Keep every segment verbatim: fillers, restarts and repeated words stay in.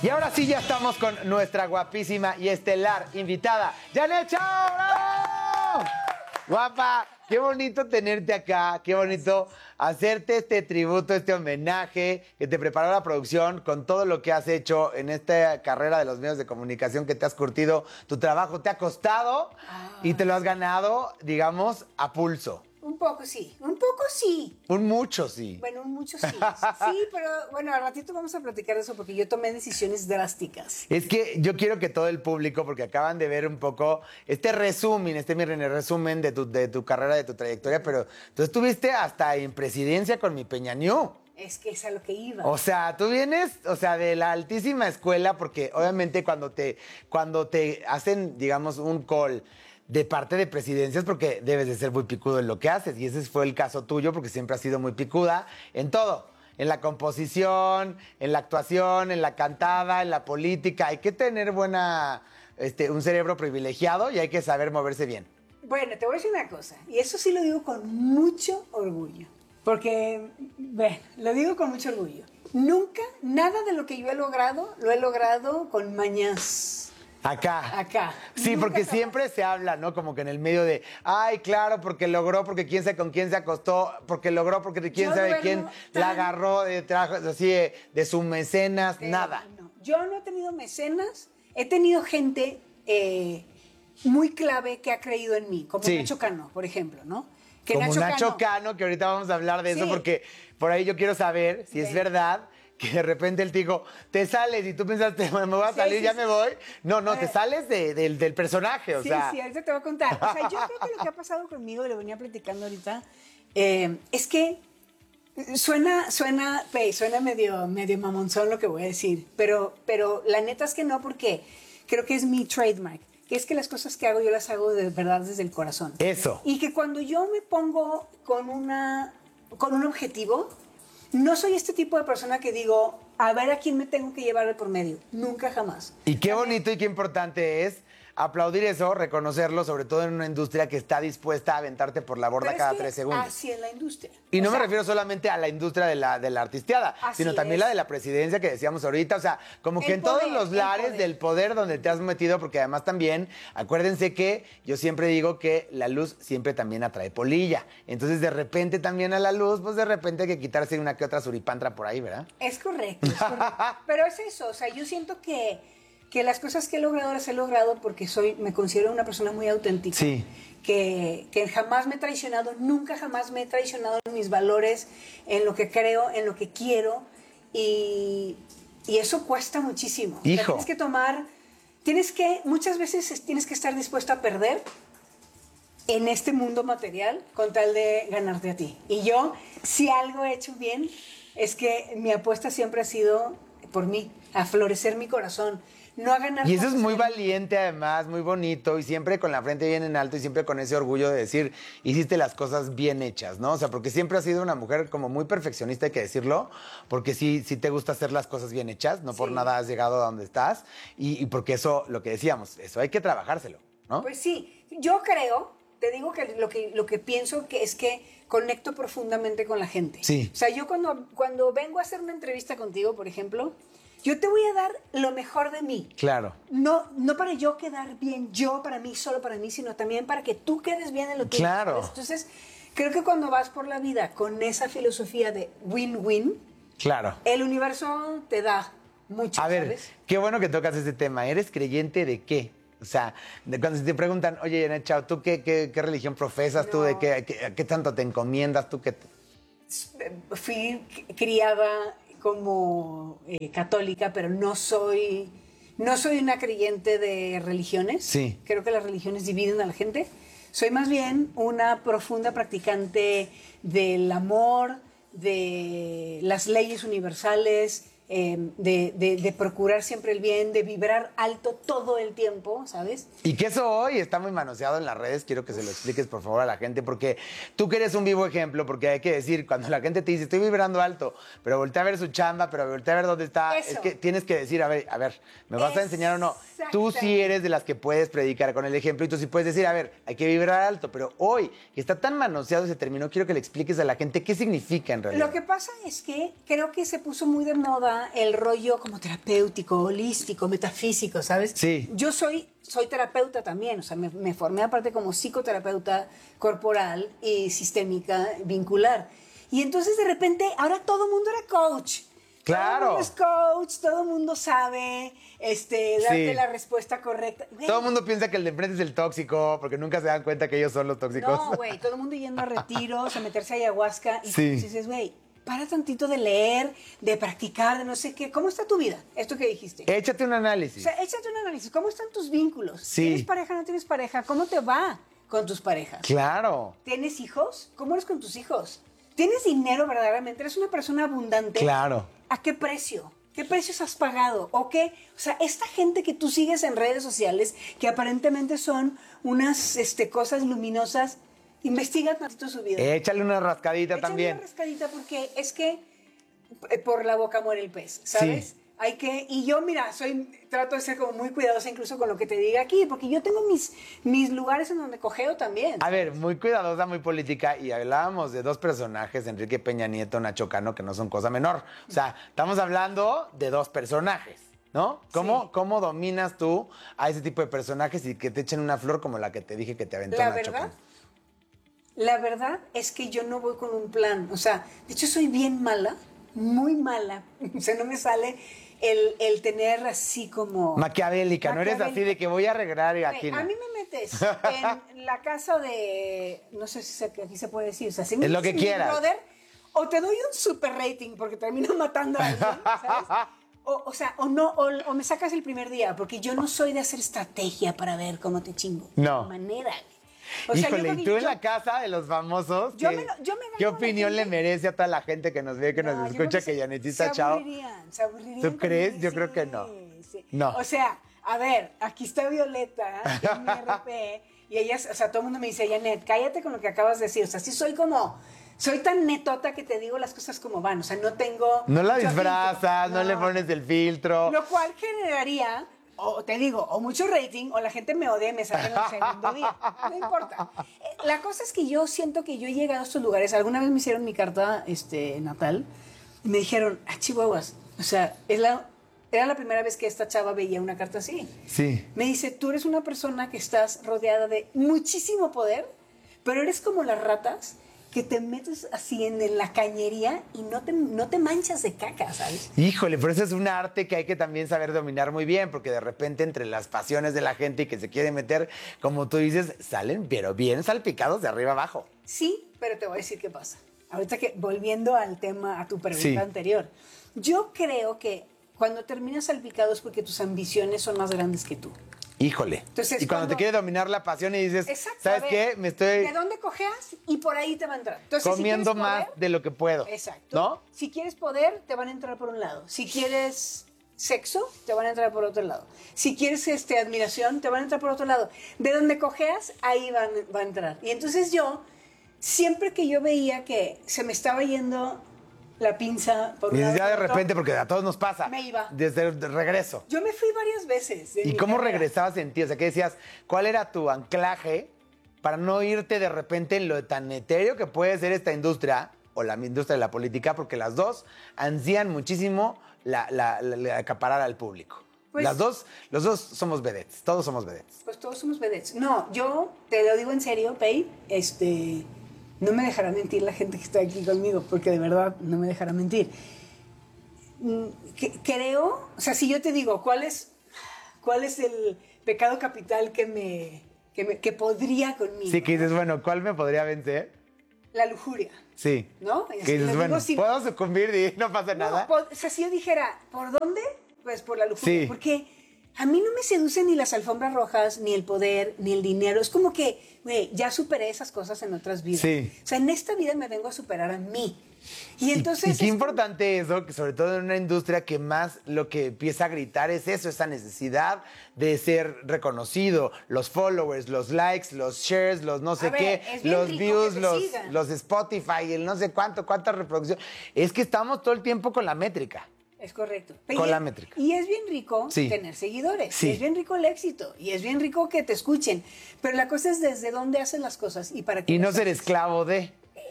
Y ahora sí ya estamos con nuestra guapísima y estelar invitada, Janet Chao. ¡Bravo! Guapa, qué bonito tenerte acá, qué bonito hacerte este tributo, este homenaje que te preparó la producción con todo lo que has hecho en esta carrera de los medios de comunicación que te has curtido. Tu trabajo te ha costado y te lo has ganado, digamos, a pulso. Un poco sí, un poco sí. Un mucho sí. Bueno, un mucho sí. Sí, pero bueno, al ratito vamos a platicar de eso porque yo tomé decisiones drásticas. Es que yo quiero que todo el público, porque acaban de ver un poco este resumen, este mi resumen de tu, de tu carrera, de tu trayectoria, pero tú estuviste hasta en presidencia con mi Peña Ñú. Es que es a lo que iba. O sea, tú vienes, o sea, de la altísima escuela, porque obviamente cuando te, cuando te hacen, digamos, un call de parte de presidencias, porque debes de ser muy picudo en lo que haces, y ese fue el caso tuyo, porque siempre has sido muy picuda en todo, en la composición, en la actuación, en la cantada, en la política. Hay que tener buena, este, un cerebro privilegiado y hay que saber moverse bien. Bueno, te voy a decir una cosa, y eso sí lo digo con mucho orgullo, porque, bueno, lo digo con mucho orgullo. Nunca, nada de lo que yo he logrado, lo he logrado con mañas. Acá. Acá. Sí, Nunca porque jamás. siempre se habla, ¿no? Como que en el medio de, ay, claro, porque logró, porque quién sabe con quién se acostó, porque logró, porque quién Yo sabe duermo quién tan- la agarró de trajo, así de, de sus mecenas, Eh, nada. no. Yo no he tenido mecenas, he tenido gente eh, muy clave que ha creído en mí, como Sí. Nacho Cano, por ejemplo, ¿no? Que Como Nacho Cano, que ahorita vamos a hablar de eso, Sí. porque por ahí yo quiero saber si es Sí. verdad que de repente él te dijo, te sales y tú pensaste, me voy a Sí, salir, sí, ya sí. me voy. No, no, te Eh. sales de- del, del personaje, o Sí, sea. sí, ahorita te voy a contar. O sea, yo creo que lo que ha pasado conmigo, y lo venía platicando ahorita, eh, es que suena, suena, pe, suena medio, medio mamonzón lo que voy a decir, pero, pero la neta es que no, porque creo que es mi trademark, que es que las cosas que hago yo las hago de verdad desde el corazón. Eso. Y que cuando yo me pongo con, una, con un objetivo, no soy este tipo de persona que digo, a ver a quién me tengo que llevar de por medio. Nunca, jamás. Y qué bonito y qué importante es aplaudir eso, reconocerlo, sobre todo en una industria que está dispuesta a aventarte por la borda Pero es cada que tres segundos. así es la industria. Y O no me sea, refiero solamente a la industria de la, de la artisteada, Así sino también es. la de la presidencia que decíamos ahorita. O sea, como que El en todos poder, los el lares poder. del poder donde te has metido, porque además también, acuérdense que yo siempre digo que la luz siempre también atrae polilla. Entonces, de repente también a la luz, pues de repente hay que quitarse una que otra suripantra por ahí, ¿verdad? Es correcto, es correcto. Pero es eso, o sea, yo siento que, que las cosas que he logrado las he logrado porque soy, me considero una persona muy auténtica. Sí. Que, que jamás me he traicionado, nunca jamás me he traicionado en mis valores, en lo que creo, en lo que quiero. Y, y eso cuesta muchísimo. O sea, Hijo. tienes que tomar, tienes que, muchas veces es- tienes que estar dispuesto a perder en este mundo material con tal de ganarte a ti. Y yo, si algo he hecho bien, es que mi apuesta siempre ha sido por mí, a florecer mi corazón, no a ganar. Y eso es cosas muy en- valiente además, muy bonito y siempre con la frente bien en alto y siempre con ese orgullo de decir, hiciste las cosas bien hechas, ¿no? O sea, porque siempre has sido una mujer como muy perfeccionista, hay que decirlo, porque sí, sí te gusta hacer las cosas bien hechas, no por Sí. nada has llegado a donde estás y, y porque eso, lo que decíamos, eso hay que trabajárselo, ¿no? Pues sí, yo creo, te digo que lo que, lo que pienso que es que conecto profundamente con la gente. Sí. O sea, yo cuando, cuando vengo a hacer una entrevista contigo, por ejemplo, yo te voy a dar lo mejor de mí. Claro. No, no para yo quedar bien, yo para mí, solo para mí, sino también para que tú quedes bien en lo que Claro. Entonces, creo que cuando vas por la vida con esa filosofía de win-win, Claro. el universo te da mucho, A ver, ¿sabes? qué bueno que tocas ese tema. ¿Eres creyente de qué? O sea, de cuando te preguntan, oye, Janet Chao, ¿tú qué, qué, qué religión profesas? ¿Tú No. de qué, qué, qué tanto te encomiendas? ¿Tú qué te- Fui criada como eh, católica, pero no soy, no soy una creyente de religiones. Sí. Creo que las religiones dividen a la gente. Soy más bien una profunda practicante del amor, de las leyes universales, eh, de, de- de procurar siempre el bien, de vibrar alto todo el tiempo, ¿sabes? Y que eso hoy está muy manoseado en las redes, quiero que se lo expliques por favor a la gente, porque tú que eres un vivo ejemplo, porque hay que decir, cuando la gente te dice, estoy vibrando alto, pero voltea a ver su chamba, pero voltea a ver dónde está, Eso. es que tienes que decir, a ver, a ver, ¿me vas a enseñar o no? Tú sí Exactamente. eres de las que puedes predicar con el ejemplo y tú sí puedes decir, a ver, hay que vibrar alto, pero hoy, que está tan manoseado ese término, quiero que le expliques a la gente qué significa en realidad. Lo que pasa es que creo que se puso muy de moda encanta el rollo como terapéutico, holístico, metafísico, ¿sabes? Sí. Yo soy, soy terapeuta también, o sea, me, me formé aparte como psicoterapeuta corporal y sistémica vincular. Y entonces de repente, ahora todo el mundo era coach. Claro. Todo el mundo es coach, todo el mundo sabe este, darte Sí. la respuesta correcta. Güey, Todo el mundo piensa que el de enfrente es el tóxico, porque nunca se dan cuenta que ellos son los tóxicos. no, güey, todo el mundo yendo a retiros, a meterse a ayahuasca. Y Sí. dices, güey, para tantito de leer, de practicar, de no sé qué. ¿Cómo está tu vida? Esto que dijiste. Échate un O análisis. sea, échate un análisis. ¿Cómo están tus vínculos? Sí. ¿Tienes pareja, no tienes pareja? ¿Cómo te va con tus parejas? Claro, ¿Tienes hijos? ¿Cómo eres con tus hijos? ¿Tienes dinero verdaderamente? ¿Eres una persona abundante? claro. ¿A qué precio? ¿Qué precios has pagado? ¿O qué? O sea, esta gente que tú sigues en redes sociales, que aparentemente son unas este, cosas luminosas, investiga tantito su vida. Échale una rascadita Échale también. una rascadita porque es que eh, por la boca muere el pez, ¿sabes? Sí. Hay que, y yo, mira, soy, trato de ser como muy cuidadosa incluso con lo que te diga aquí, porque yo tengo mis, mis lugares en donde cojeo también. A ver, muy cuidadosa, muy política, y hablábamos de dos personajes, Enrique Peña Nieto, Nacho Cano, que no son cosa menor. O sea, estamos hablando de dos personajes, ¿no? ¿Cómo, Sí. ¿Cómo dominas tú a ese tipo de personajes y que te echen una flor como la que te dije que te aventó La Nacho verdad, Cano? la verdad es que yo no voy con un plan. O sea, de hecho soy bien mala, muy mala. O sea, no me sale el, el tener así como... Maquiavélica, no eres así Maquiavélica. de que voy a arreglar y aquí Güey, no. a mí me metes en la casa de... No sé si se- aquí se puede decir. O sea, si me Es lo metes que en Big quieras. Brother, o te doy un super rating porque termino matando a alguien, ¿sabes? O, o sea, o no, o, o me sacas el primer día, porque yo no soy de hacer estrategia para ver cómo te chingo. No. De manera. O sea, yo Híjole, creo y que tú en yo- la casa de los famosos, Yo ¿qué, me lo- yo me gano ¿qué a la opinión le gente. merece a toda la gente que nos ve, que No, nos yo creo escucha, se- que Janetita se Chao? aburrirían, se aburrirían ¿Tú con crees? mí, Yo creo sí, que no. sí. No. O sea, a ver, aquí está Violeta en mi R P y ella, o sea, todo el mundo me dice, Janet, cállate con lo que acabas de decir. O sea, sí soy como, soy tan netota que te digo las cosas como van. O sea, no tengo... No la mucho disfrazas, filtro. no. le pones el filtro. Lo cual generaría, o te digo, o mucho rating, o la gente me odia y me saca en el segundo día. No importa. Eh, La cosa es que yo siento que yo he llegado a estos lugares. Alguna vez me hicieron mi carta este, natal y me dijeron, ah, chihuahuas. O sea, es la, era la primera vez que esta chava veía una carta así. Sí. Me dice, tú eres una persona que estás rodeada de muchísimo poder, pero eres como las ratas que te metes así en, en la cañería y no te, no te manchas de caca, ¿sabes? Híjole, pero eso es un arte que hay que también saber dominar muy bien, porque de repente entre las pasiones de la gente y que se quiere meter, como tú dices, salen, pero bien salpicados de arriba abajo. Sí, pero te voy a decir qué pasa. Ahorita que, volviendo al tema, a tu pregunta Sí. anterior, yo creo que cuando terminas salpicado es porque tus ambiciones son más grandes que tú. Híjole. Entonces, y cuando, cuando- te quiere dominar la pasión y dices, Exacto. ¿sabes a ver, qué? Me estoy ¿De dónde cojeas? Y por ahí te va a entrar. Entonces, si comiendo quieres más poder, de lo que puedo. exacto. ¿No? Si quieres poder, te van a entrar por un lado. Si quieres sexo, te van a entrar por otro lado. Si quieres este, admiración, te van a entrar por otro lado. De donde cojeas, ahí van, va a entrar. Y entonces yo, siempre que yo veía que se me estaba yendo la pinza por un Y lado ya de por otro, repente, porque a todos nos pasa. Me iba. Desde el regreso. yo me fui varias veces. de ¿Y mi cómo carrera. regresabas en ti? O sea, ¿qué decías? ¿Cuál era tu anclaje para no irte de repente en lo tan etéreo que puede ser esta industria o la industria de la política? Porque las dos ansían muchísimo la, la- la- la acaparar al público. Pues- las dos, los dos somos vedettes, todos somos vedettes. Pues todos somos vedettes. No, yo te lo digo en serio, Pei, este, no me dejará mentir la gente que está aquí conmigo, porque de verdad no me dejará mentir. Mm, que- Creo, o sea, si yo te digo, ¿cuál es, cuál es el pecado capital que me, que, me- que podría conmigo? Sí, que dices, bueno, ¿cuál me podría vencer? La lujuria, Sí. ¿no? Y así Que lo dices, digo bueno, sin- ¿puedo sucumbir y no pasa No, nada? po- o sea, si yo dijera, ¿por dónde? Pues por la lujuria. Sí. Porque a mí no me seducen ni las alfombras rojas, ni el poder, ni el dinero. Es como que, güey, ya superé esas cosas en otras vidas. Sí. O sea, en esta vida me vengo a superar a mí. Y Y- entonces... y, qué es como- importante eso, que sobre todo en una industria que más lo que empieza a gritar es eso, esa necesidad de ser reconocido, los followers, los likes, los shares, los no sé A ver, qué, es bien los rico views, que te los, sigan. los Spotify, el no sé cuánto, cuánta reproducción. Es que estamos todo el tiempo con la métrica. Es correcto. Con Y la es- métrica. Y es bien rico Sí. tener seguidores. Sí. Y es bien rico el éxito. Y es bien rico que te escuchen. Pero la cosa es desde dónde hacen las cosas y para qué Y no las ser haces. esclavo de.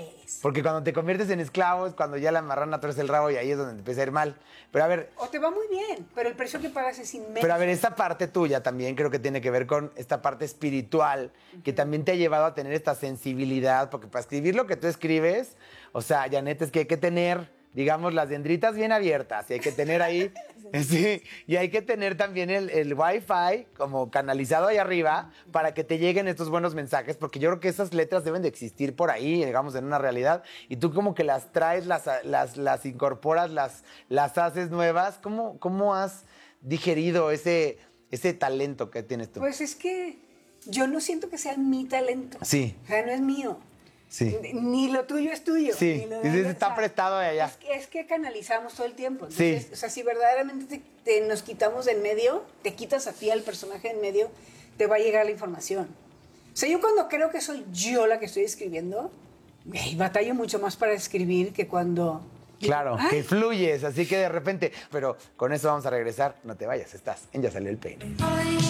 es. Porque cuando te conviertes en esclavo es cuando ya la marrana torce el rabo y ahí es donde te empieza a ir mal. Pero a ver... O te va muy bien, pero el precio que pagas es inmenso. Pero a ver, esta parte tuya también creo que tiene que ver con esta parte espiritual, uh-huh. que también te ha llevado a tener esta sensibilidad, porque para escribir lo que tú escribes, o sea, Janet, es que hay que tener, digamos, las dendritas bien abiertas y hay que tener ahí... Sí, y hay que tener también el, el Wi-Fi como canalizado ahí arriba para que te lleguen estos buenos mensajes, porque yo creo que esas letras deben de existir por ahí, digamos, en una realidad, y tú como que las traes, las, las, las incorporas, las, las haces nuevas. ¿Cómo, cómo has digerido ese, ese talento que tienes tú? Pues es que yo no siento que sea mi talento. Sí. O sea, no es mío. Sí. Ni lo tuyo es tuyo. Sí, ni lo dices, de, está o sea, prestado de allá. Es que, es que canalizamos todo el tiempo. Entonces, Sí. o sea, si verdaderamente te, te nos quitamos de en medio, te quitas a ti al personaje en medio, te va a llegar la información. O sea, yo cuando creo que soy yo la que estoy escribiendo, hey, batallo mucho más para escribir que cuando... Claro, Ay. que fluyes, así que de repente... Pero con eso vamos a regresar. No te vayas, estás en Ya Salió el Peine.